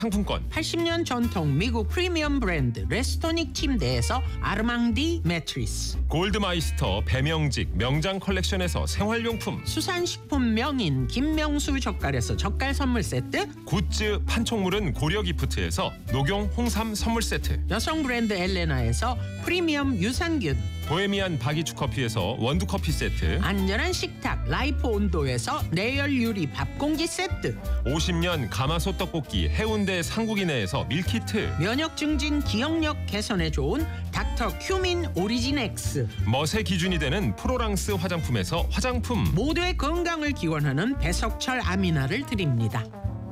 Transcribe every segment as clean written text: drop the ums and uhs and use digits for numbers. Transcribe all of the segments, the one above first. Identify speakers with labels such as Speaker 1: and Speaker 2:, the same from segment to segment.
Speaker 1: 상품권,
Speaker 2: 80년 전통 미국 프리미엄 브랜드 레스토닉 침대에서 아르망디 매트리스,
Speaker 1: 골드마이스터 배명직 명장 컬렉션에서 생활용품,
Speaker 2: 수산식품 명인 김명수 젓갈에서 젓갈 선물 세트,
Speaker 1: 굿즈 판촉물은 고려기프트에서 녹용 홍삼 선물 세트,
Speaker 2: 여성 브랜드 엘레나에서 프리미엄 유산균,
Speaker 1: 보헤미안 바기추 커피에서 원두 커피 세트,
Speaker 2: 안전한 식탁 라이프 온도에서 내열 유리 밥공기 세트,
Speaker 1: 50년 가마솥 떡볶이 해운대 상국이네에서 밀키트,
Speaker 2: 면역 증진 기억력 개선에 좋은 닥터 큐민 오리진 X,
Speaker 1: 멋의 기준이 되는 프로랑스 화장품에서 화장품,
Speaker 2: 모두의 건강을 기원하는 배석철 아미나를 드립니다.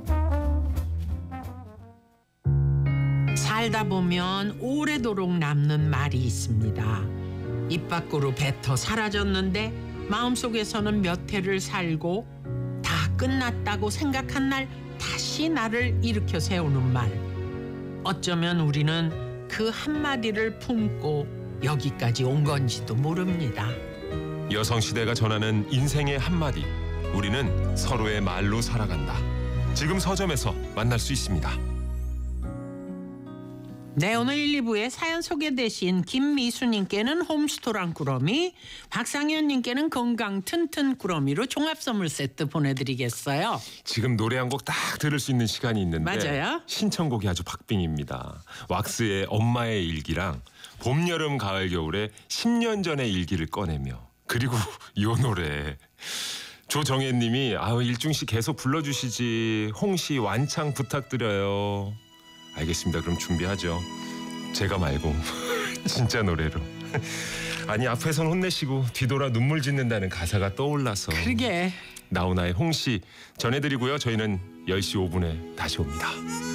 Speaker 2: 살다 보면 오래도록 남는 말이 있습니다. 입 밖으로 뱉어 사라졌는데 마음속에서는 몇 해를 살고 다 끝났다고 생각한 날 다시 나를 일으켜 세우는 말. 어쩌면 우리는 그 한마디를 품고 여기까지 온 건지도 모릅니다.
Speaker 1: 여성시대가 전하는 인생의 한마디, 우리는 서로의 말로 살아간다. 지금 서점에서 만날 수 있습니다.
Speaker 2: 네, 오늘 1, 2부에 사연 소개되신 김미수님께는 홈스토랑 꾸러미, 박상현님께는 건강 튼튼 꾸러미로 종합선물 세트 보내드리겠어요.
Speaker 1: 지금 노래 한 곡 딱 들을 수 있는 시간이 있는데
Speaker 2: 맞아요.
Speaker 1: 신청곡이 아주 박빙입니다. 왁스의 엄마의 일기랑 봄, 여름, 가을, 겨울의 10년 전의 일기를 꺼내며, 그리고 이 노래 조정혜님이 일중씨 계속 불러주시지, 홍씨 완창 부탁드려요. 알겠습니다. 그럼 준비하죠. 제가 말고 진짜 노래로. 아니, 앞에선 혼내시고 뒤돌아 눈물 짓는다는 가사가 떠올라서.
Speaker 2: 그러게.
Speaker 1: 나훈아의 홍씨 전해드리고요. 저희는 10시 5분에 다시 옵니다.